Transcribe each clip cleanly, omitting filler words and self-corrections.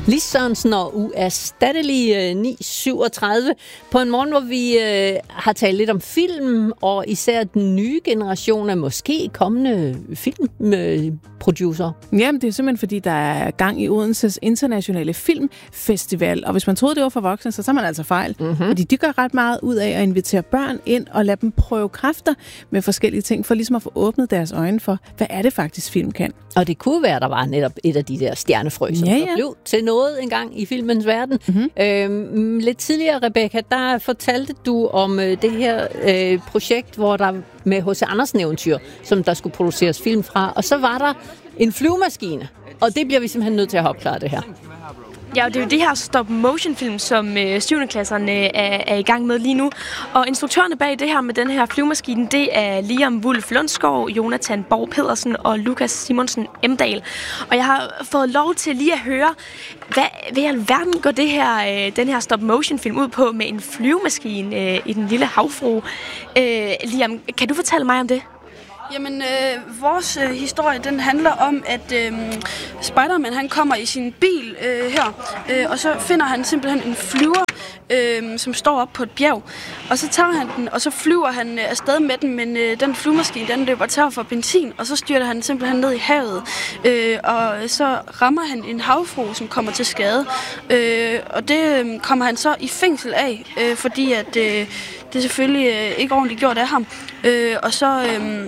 Lis Sørensen og uerstattelige 937 på en morgen, hvor vi har talt lidt om film, og især den nye generation af måske kommende filmproducer. Jamen, det er simpelthen fordi, der er gang i Odenses Internationale Filmfestival, og hvis man troede, det var for voksne, så er man altså fejl. Fordi de gør ret meget ud af at invitere børn ind og lade dem prøve kræfter med forskellige ting, for ligesom at få åbnet deres øjne for, hvad er det faktisk, film kan. Og det kunne være, der var netop et af de der stjernefrø, som der blev til noget engang i filmens verden. Lidt tidligere, Rebecca, der fortalte du om det her projekt, hvor der med H.C. Andersen-eventyr, som der skulle produceres film fra, og så var der en flyvemaskine, og det bliver vi simpelthen nødt til at opklare det her. Ja, det er jo det her stop-motion-film, som 7. klasserne er i gang med lige nu. Og instruktørerne bag det her med den her flyvemaskine, det er Liam Wulff Lundsgaard, Jonathan Borg Pedersen og Lukas Simonsen Emdal. Og jeg har fået lov til lige at høre, hvad i alverden går den her stop-motion-film ud på med en flyvemaskine i den lille havfrue. Liam, kan du fortælle mig om det? Jamen, vores historie, den handler om, at Spider-Man, han kommer i sin bil her, og så finder han simpelthen en flyver, som står op på et bjerg. Og så tager han den, og så flyver han afsted med den, men den flyvemaskine, den løber tør for benzin, og så styrter han simpelthen ned i havet. Og så rammer han en havfrue, som kommer til skade. Og det kommer han så i fængsel af, fordi at det er selvfølgelig ikke ordentligt gjort af ham. Og så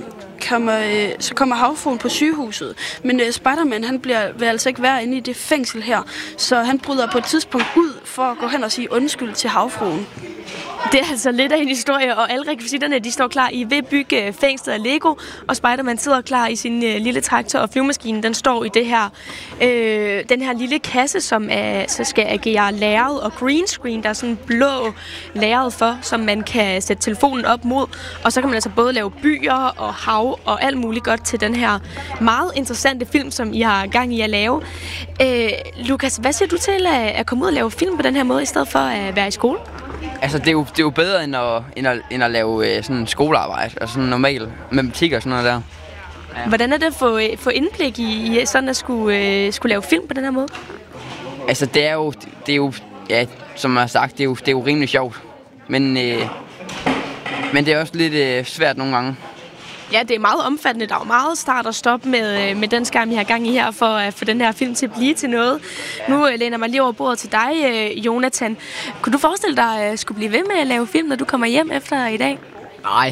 kommer havfruen på sygehuset. Men Spider-Man, han vil altså ikke være inde i det fængsel her. Så han bryder på et tidspunkt ud for at gå hen og sige undskyld til havfruen. Det er altså lidt af en historie, og alle rekvisitterne, de står klar i ved bygge fængslet af Lego, og Spider-Man sidder klar i sin lille traktor, og flyvemaskinen, den står i det her, den her lille kasse, som så skal agere lærred og green screen. Der er sådan en blå lærred for, som man kan sætte telefonen op mod, og så kan man altså både lave byer og hav og alt muligt godt til den her meget interessante film, som I har gang i at lave. Lukas, hvad siger du til at komme ud og lave film på den her måde, i stedet for at være i skole? Altså, det er jo bedre end at lave sådan skolearbejde, og sådan normal matematik og sådan noget der. Ja. Hvordan er det at få indblik i sådan at skulle lave film på den her måde? Altså, det er jo ja, som jeg har sagt, det er jo rimelig sjovt. Men det er også lidt svært nogle gange. Ja, det er meget omfattende. Der er jo meget start og stop med den skærm, jeg har gang i her, for at få den her film til at blive til noget. Nu læner mig lige over bordet til dig, Jonathan. Kunne du forestille dig at skulle blive ved med at lave film, når du kommer hjem efter i dag? Nej,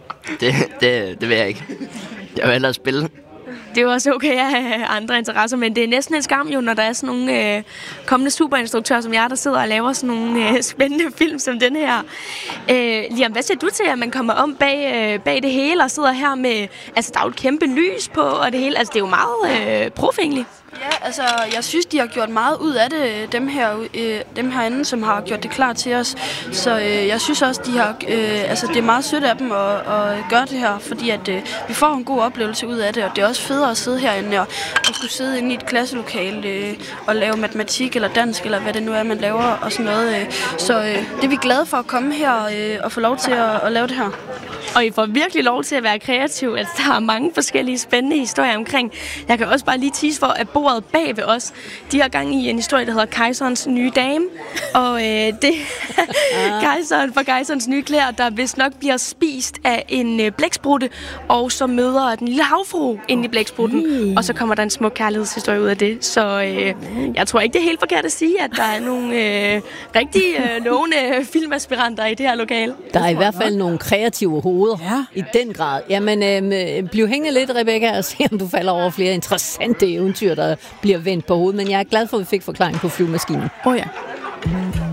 det vil jeg ikke. Jeg vil hellere spille. Det er jo også okay at have andre interesser, men det er næsten en skam jo, når der er sådan nogle kommende superinstruktører som jeg, der sidder og laver sådan nogle spændende film som den her. Liam, hvad siger du til, at man kommer om bag det hele og sidder her med, altså der er jo et kæmpe lys på og det hele, altså det er jo meget profingligt. Ja, altså, jeg synes, de har gjort meget ud af det, dem herinde, som har gjort det klar til os. Så jeg synes også, det er meget sødt af dem at gøre det her, fordi at vi får en god oplevelse ud af det, og det er også federe at sidde herinde og skulle sidde inde i et klasselokale og lave matematik eller dansk, eller hvad det nu er, man laver og sådan noget. Så det er vi glade for at komme her og få lov til at lave det her. Og I får virkelig lov til at være kreativ. Altså, der er mange forskellige spændende historier omkring. Jeg kan også bare lige tease for, at bordet bag ved os, de har gang i en historie, der hedder Kejserens nye dame. Og det kejseren for Kejserens nye klæder, der vist nok bliver spist af en blæksprutte, og så møder den lille havfrue ind i blæksprutten. Og så kommer der en smuk kærlighedshistorie ud af det. Så jeg tror ikke, det er helt forkert at sige, at der er nogle rigtig lovende filmaspiranter i det her lokale. Der er i hvert fald nogle kreative hoveder i den grad. Jamen, bliv hængende lidt, Rebecca, og se, om du falder over flere interessante eventyr, der bliver vendt på hovedet. Men jeg er glad for, at vi fik forklaring på flyvemaskinen. Ja.